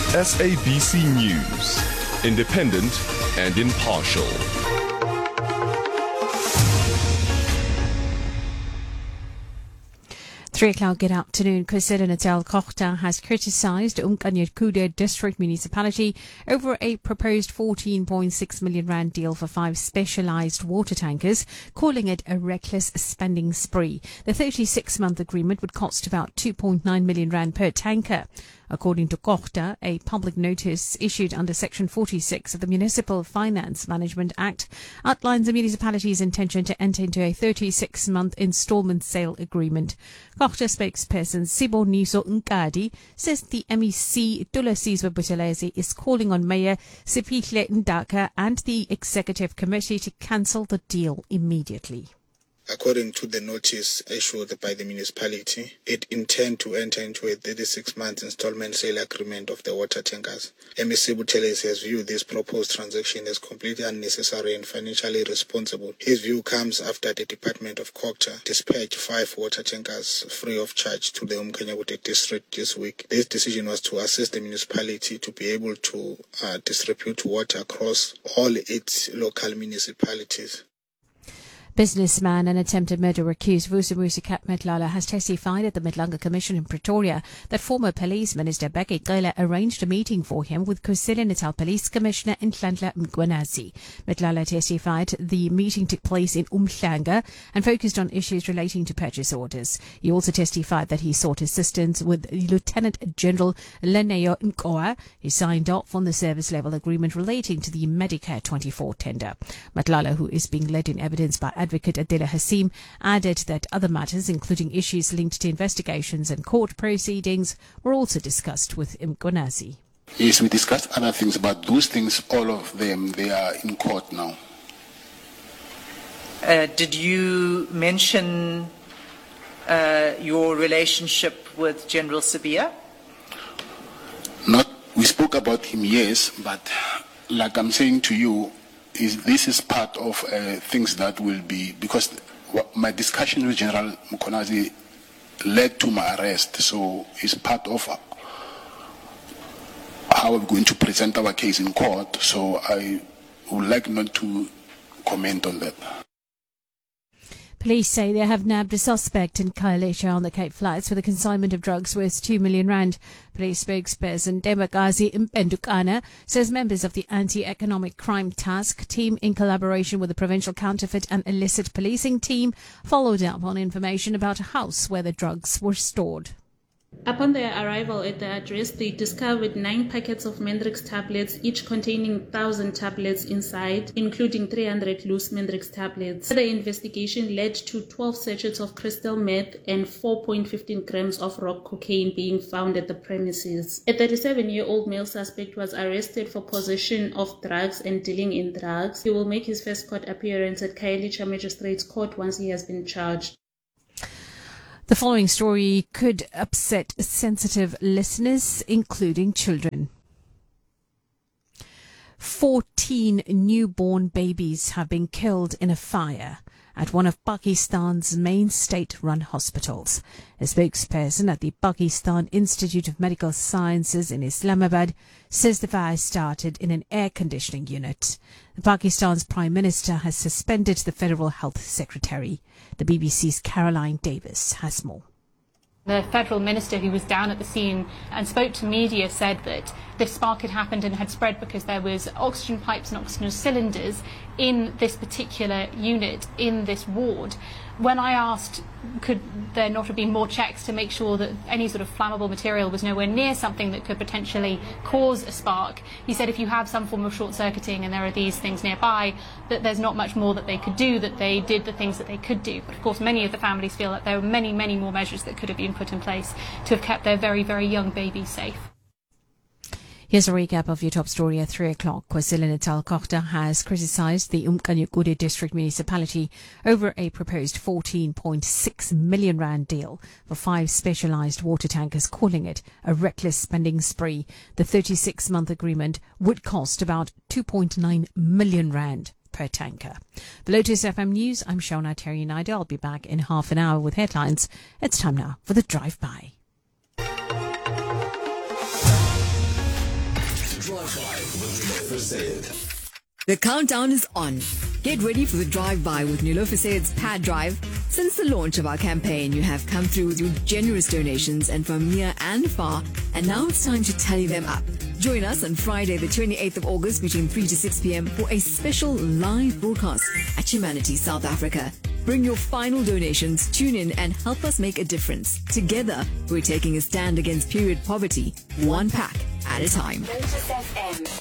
SABC News, independent and impartial. 3 o'clock, good afternoon. KwaZulu-Natal Kochta has criticised Umkanyekude District Municipality over a proposed 14.6 million rand deal for 5 specialised water tankers, calling it a reckless spending spree. The 36-month agreement would cost about 2.9 million rand per tanker. According to Kochta, a public notice issued under Section 46 of the Municipal Finance Management Act outlines the municipality's intention to enter into a 36-month instalment sale agreement. Kochta spokesperson Siboniso Nkadi says the MEC Tulasizwe Buthelezi is calling on Mayor Sipihle Ndaka and the Executive Committee to cancel the deal immediately. According to the notice issued by the municipality, it intends to enter into a 36-month installment sale agreement of the water tankers. MEC Buthelezi has viewed this proposed transaction as completely unnecessary and financially irresponsible. His view comes after the Department of Kochta dispatched 5 water tankers free of charge to the Umkanyekude district this week. This decision was to assist the municipality to be able to distribute water across all its local municipalities. Businessman and attempted murder accused Vusimusi Kat Metlala has testified at the Midlanga Commission in Pretoria that former Police Minister Bheki Cele arranged a meeting for him with KwaZulu-Natal Police Commissioner Nhlanhla Mkhwanazi. Metlala testified the meeting took place in Umhlanga and focused on issues relating to purchase orders. He also testified that he sought assistance with Lieutenant General Leneo Nkoa. He signed off on the service level agreement relating to the Medicare 24 tender. Metlala, who is being led in evidence by Advocate Adela Hasim, added that other matters, including issues linked to investigations and court proceedings, were also discussed with Mkhwanazi. Yes, we discussed other things, but those things, all of them, they are in court now. Did you mention your relationship with General Sibiya? We spoke about him, yes, but like I'm saying to you, this is part of things that will be, because my discussion with General Mkhwanazi led to my arrest, so it's part of how we're going to present our case in court, so I would like not to comment on that. Police say they have nabbed a suspect in Khayelitsha on the Cape Flats with a consignment of drugs worth 2 million rand. Police spokesperson Demagazi Mpendukana says members of the Anti-Economic Crime Task Team, in collaboration with the Provincial Counterfeit and Illicit Policing Team, followed up on information about a house where the drugs were stored. Upon their arrival at the address, they discovered 9 packets of Mendrix tablets, each containing 1,000 tablets inside, including 300 loose Mendrix tablets. The investigation led to 12 sachets of crystal meth and 4.15 grams of rock cocaine being found at the premises. A 37-year-old male suspect was arrested for possession of drugs and dealing in drugs. He will make his first court appearance at Khayelitsha Magistrates Court once he has been charged. The following story could upset sensitive listeners, including children. 14 newborn babies have been killed in a fire at one of Pakistan's main state-run hospitals. A spokesperson at the Pakistan Institute of Medical Sciences in Islamabad says the fire started in an air conditioning unit. Pakistan's Prime Minister has suspended the Federal Health Secretary. The BBC's Caroline Davis has more. The federal minister who was down at the scene and spoke to media said that this spark had happened and had spread because there was oxygen pipes and oxygen cylinders in this particular unit, in this ward. When I asked, could there not have been more checks to make sure that any sort of flammable material was nowhere near something that could potentially cause a spark, he said if you have some form of short-circuiting and there are these things nearby, that there's not much more that they could do, that they did the things that they could do. But of course, many of the families feel that there were many, many more measures that could have been put in place to have kept their very, very young babies safe. Here's a recap of your top story at 3 o'clock. KwaZulu-Natal Kochta has criticised the Umkanyekude District Municipality over a proposed 14.6 million rand deal for 5 specialised water tankers, calling it a reckless spending spree. The 36-month agreement would cost about 2.9 million rand per tanker. For Lotus FM News, I'm Shona Terry-Naidu. I'll be back in half an hour with headlines. It's time now for the drive-by. The countdown is on. Get ready for the drive-by with Nilofer Sayed's Pad Drive. Since the launch of our campaign, you have come through with your generous donations and from near and far, and now it's time to tally them up. Join us on Friday, the 28th of August between 3 to 6 p.m. for a special live broadcast at Humanity South Africa. Bring your final donations, tune in and help us make a difference. Together, we're taking a stand against period poverty, one pack at a time. Lotus FM.